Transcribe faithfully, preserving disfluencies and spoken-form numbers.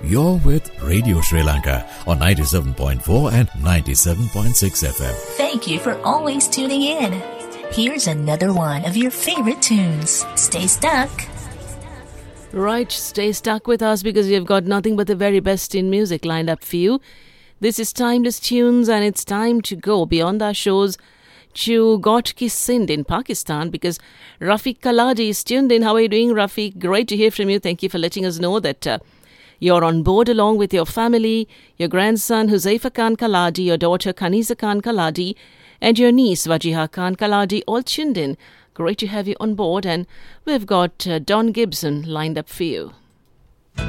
You're with Radio Sri Lanka on ninety-seven point four and ninety-seven point six F M. Thank you for always tuning in. Here's another one of your favorite tunes. Stay stuck. Right, stay stuck with us because we've got nothing but the very best in music lined up for you. This is Timeless Tunes, and it's time to go beyond our shows to Got Ki Sindh in Pakistan because Rafiq Kaladi is tuned in. How are you doing, Rafiq? Great to hear from you. Thank you for letting us know that uh, you're on board along with your family, your grandson Huzaifa Khan Kaladi, your daughter Kaniza Khan Kaladi, and your niece Wajiha Khan Kaladi all tuned in. Great to have you on board, and we've got uh, Don Gibson lined up for you.